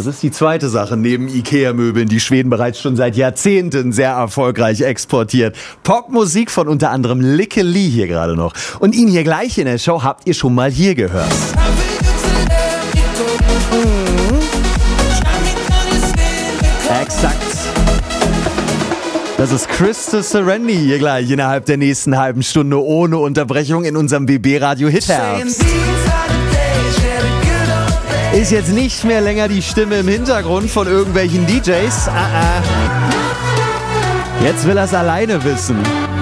Das ist die zweite Sache neben Ikea-Möbeln, die Schweden bereits schon seit Jahrzehnten sehr erfolgreich exportiert. Popmusik von unter anderem Lykke Li hier gerade noch. Und ihn hier gleich in der Show habt ihr schon mal hier gehört. Exakt. Das ist Krista Serendi hier gleich innerhalb der nächsten halben Stunde ohne Unterbrechung in unserem BB-Radio Hitherbst. Ist jetzt nicht mehr länger die Stimme im Hintergrund von irgendwelchen DJs. Jetzt will er es alleine wissen.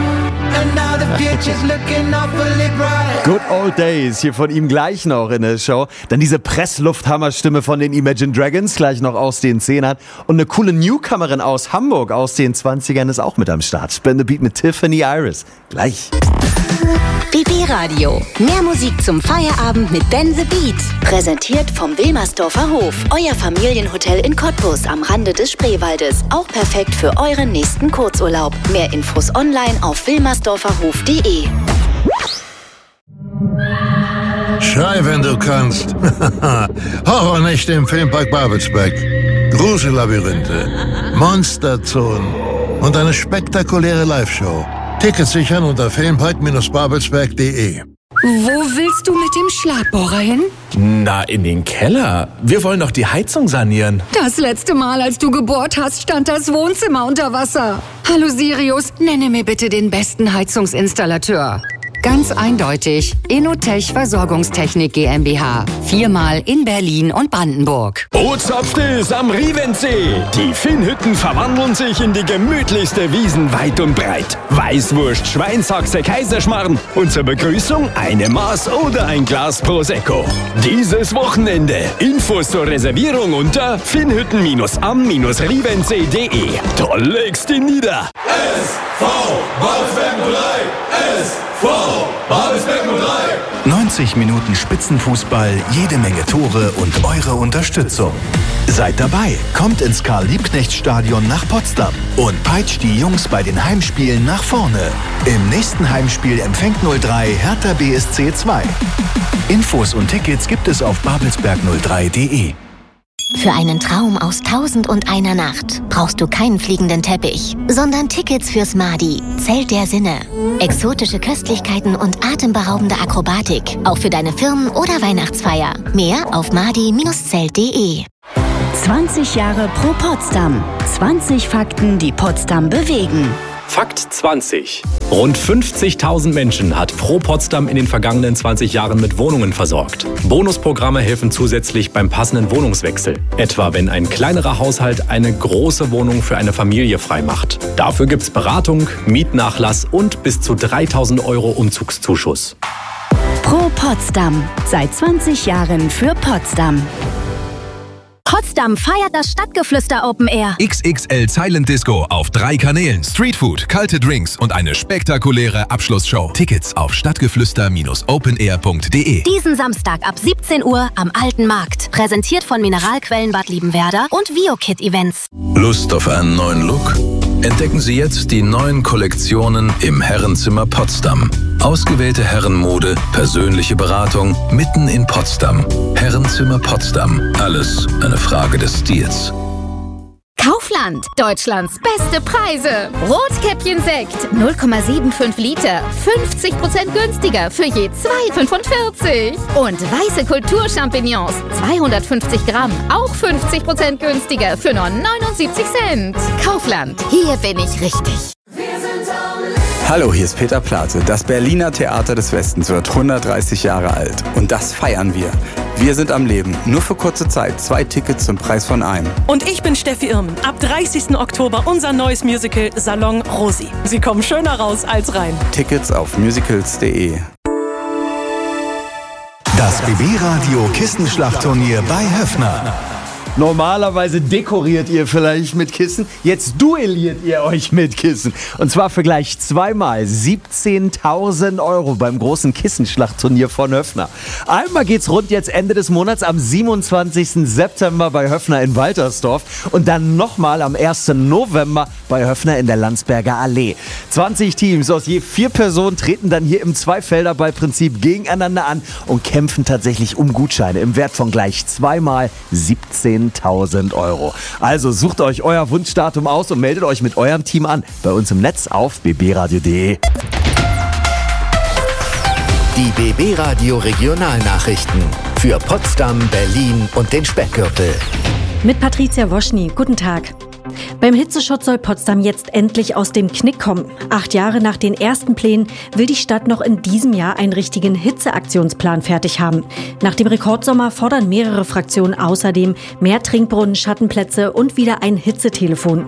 Good Old Days, hier von ihm gleich noch in der Show. Dann diese Presslufthammerstimme von den Imagine Dragons, gleich noch aus den 10ern. Und eine coole Newcomerin aus Hamburg aus den 20ern ist auch mit am Start. Spin the Beat mit Tiffany Iris. Gleich. BB Radio. Mehr Musik zum Feierabend mit Ben the Beat. Präsentiert vom Wilmersdorfer Hof. Euer Familienhotel in Cottbus am Rande des Spreewaldes. Auch perfekt für euren nächsten Kurzurlaub. Mehr Infos online auf wilmersdorferhof.de. Schrei, wenn du kannst. Horrornächte im Filmpark Babelsberg. Grusellabyrinthe, Monsterzonen und eine spektakuläre Live-Show. Tickets sichern unter filmpark-babelsberg.de. Wo willst du mit dem Schlagbohrer hin? Na, in den Keller. Wir wollen doch die Heizung sanieren. Das letzte Mal, als du gebohrt hast, stand das Wohnzimmer unter Wasser. Hallo Sirius, nenne mir bitte den besten Heizungsinstallateur. Ganz eindeutig, Inotech Versorgungstechnik GmbH. 4-mal in Berlin und Brandenburg. Ozapft ist am Rievensee. Die Finnhütten verwandeln sich in die gemütlichste Wiesen weit und breit. Weißwurst, Schweinshaxe, Kaiserschmarrn und zur Begrüßung eine Maß oder ein Glas Prosecco. Dieses Wochenende. Infos zur Reservierung unter finnhütten-am-rievensee.de. Toll legst ihn nieder. SV Babelsberg 03. SV Babelsberg 03. 90 Minuten Spitzenfußball, jede Menge Tore und eure Unterstützung. Seid dabei, kommt ins Karl-Liebknecht-Stadion nach Potsdam und peitscht die Jungs bei den Heimspielen nach vorne. Im nächsten Heimspiel empfängt 03 Hertha BSC 2. Infos und Tickets gibt es auf babelsberg03.de. Für einen Traum aus 1001 Nacht brauchst du keinen fliegenden Teppich, sondern Tickets fürs Madi, Zelt der Sinne. Exotische Köstlichkeiten und atemberaubende Akrobatik, auch für deine Firmen- oder Weihnachtsfeier. Mehr auf madi-zelt.de. 20 Jahre pro Potsdam. 20 Fakten, die Potsdam bewegen. Fakt 20. Rund 50.000 Menschen hat Pro Potsdam in den vergangenen 20 Jahren mit Wohnungen versorgt. Bonusprogramme helfen zusätzlich beim passenden Wohnungswechsel. Etwa wenn ein kleinerer Haushalt eine große Wohnung für eine Familie freimacht. Dafür gibt's Beratung, Mietnachlass und bis zu 3.000 € Umzugszuschuss. Pro Potsdam. Seit 20 Jahren für Potsdam. Potsdam feiert das Stadtgeflüster Open Air. XXL Silent Disco auf 3 Kanälen, Streetfood, kalte Drinks und eine spektakuläre Abschlussshow. Tickets auf stadtgeflüster-openair.de. Diesen Samstag ab 17 Uhr am Alten Markt. Präsentiert von Mineralquellen Bad Liebenwerda und VioKit Events. Lust auf einen neuen Look? Entdecken Sie jetzt die neuen Kollektionen im Herrenzimmer Potsdam. Ausgewählte Herrenmode, persönliche Beratung mitten in Potsdam. Herrenzimmer Potsdam. Alles eine Frage des Stils. Kaufland. Deutschlands beste Preise. Rotkäppchen-Sekt. 0,75 Liter. 50% günstiger für je 2,45. Und weiße Kulturchampignons. 250 Gramm. Auch 50% günstiger für nur 79 Cent. Kaufland. Hier bin ich richtig. Hallo, hier ist Peter Plate. Das Berliner Theater des Westens wird 130 Jahre alt. Und das feiern wir. Wir sind am Leben. Nur für kurze Zeit. 2 Tickets zum Preis von einem. Und ich bin Steffi Irmen. Ab 30. Oktober unser neues Musical Salon Rosi. Sie kommen schöner raus als rein. Tickets auf musicals.de. Das BB-Radio Kissenschlachtturnier bei Höffner. Normalerweise dekoriert ihr vielleicht mit Kissen, jetzt duelliert ihr euch mit Kissen. Und zwar für gleich 2-mal 17.000 € beim großen Kissenschlachtturnier von Höffner. Einmal geht's rund jetzt Ende des Monats am 27. September bei Höffner in Waltersdorf und dann nochmal am 1. November bei Höffner in der Landsberger Allee. 20 Teams aus je 4 Personen treten dann hier im Zweifelderball-Prinzip gegeneinander an und kämpfen tatsächlich um Gutscheine im Wert von gleich 2-mal 17.000 17.000 Euro. Also sucht euch euer Wunschdatum aus und meldet euch mit eurem Team an. Bei uns im Netz auf bbradio.de. Die BB Radio Regionalnachrichten für Potsdam, Berlin und den Speckgürtel. Mit Patricia Woschny. Guten Tag. Beim Hitzeschutz soll Potsdam jetzt endlich aus dem Knick kommen. 8 Jahre nach den ersten Plänen will die Stadt noch in diesem Jahr einen richtigen Hitzeaktionsplan fertig haben. Nach dem Rekordsommer fordern mehrere Fraktionen außerdem mehr Trinkbrunnen, Schattenplätze und wieder ein Hitzetelefon.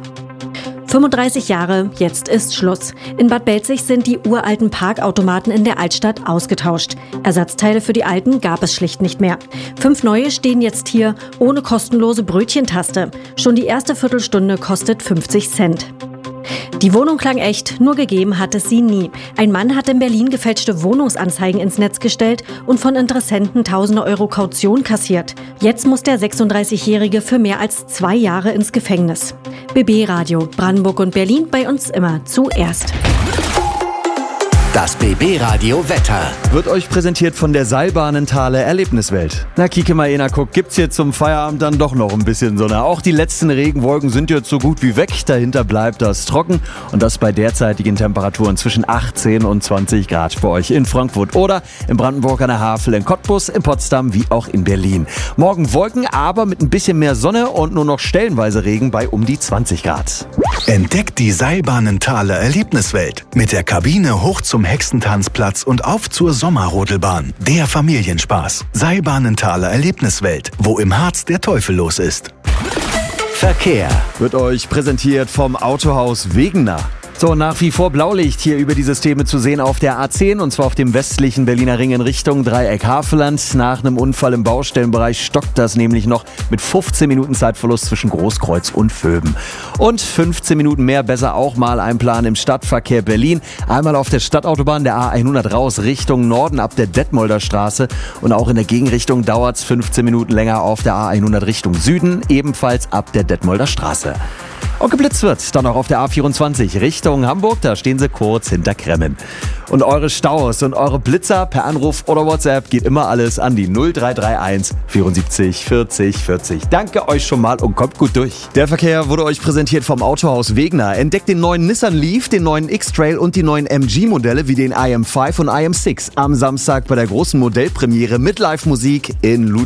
35 Jahre, jetzt ist Schluss. In Bad Belzig sind die uralten Parkautomaten in der Altstadt ausgetauscht. Ersatzteile für die alten gab es schlicht nicht mehr. 5 neue stehen jetzt hier ohne kostenlose Brötchentaste. Schon die erste Viertelstunde kostet 50 Cent. Die Wohnung klang echt, nur gegeben hat es sie nie. Ein Mann hat in Berlin gefälschte Wohnungsanzeigen ins Netz gestellt und von Interessenten tausende Euro Kaution kassiert. Jetzt muss der 36-Jährige für mehr als 2 Jahre ins Gefängnis. BB Radio, Brandenburg und Berlin, bei uns immer zuerst. Das BB Radio Wetter wird euch präsentiert von der Seilbahnenthaler Erlebniswelt. Na, kicke mal guck, gibt's hier zum Feierabend dann doch noch ein bisschen Sonne. Auch die letzten Regenwolken sind jetzt so gut wie weg. Dahinter bleibt das trocken und das bei derzeitigen Temperaturen zwischen 18 und 20 Grad bei euch in Frankfurt oder in Brandenburg an der Havel, in Cottbus, in Potsdam wie auch in Berlin. Morgen Wolken, aber mit ein bisschen mehr Sonne und nur noch stellenweise Regen bei um die 20 Grad. Entdeckt die Seilbahnenthaler Erlebniswelt mit der Kabine hoch zum Hexentanzplatz und auf zur Sommerrodelbahn. Der Familienspaß. Seilbahnenthaler Erlebniswelt, wo im Harz der Teufel los ist. Verkehr wird euch präsentiert vom Autohaus Wegener. So, nach wie vor Blaulicht hier über die Systeme zu sehen auf der A10 und zwar auf dem westlichen Berliner Ring in Richtung Dreieck Havelland. Nach einem Unfall im Baustellenbereich stockt das nämlich noch mit 15 Minuten Zeitverlust zwischen Großkreuz und Vöben. Und 15 Minuten mehr besser auch mal einplanen im Stadtverkehr Berlin. Einmal auf der Stadtautobahn der A100 raus Richtung Norden ab der Detmolder Straße und auch in der Gegenrichtung dauert es 15 Minuten länger auf der A100 Richtung Süden, ebenfalls ab der Detmolder Straße. Und geblitzt wird dann auch auf der A24 Richtung Hamburg, da stehen sie kurz hinter Kremmen. Und eure Staus und eure Blitzer per Anruf oder WhatsApp geht immer alles an die 0331 74 40 40. Danke euch schon mal und kommt gut durch. Der Verkehr wurde euch präsentiert vom Autohaus Wegener. Entdeckt den neuen Nissan Leaf, den neuen X-Trail und die neuen MG-Modelle wie den IM5 und IM6 am Samstag bei der großen Modellpremiere mit Live-Musik in Ludwigsburg.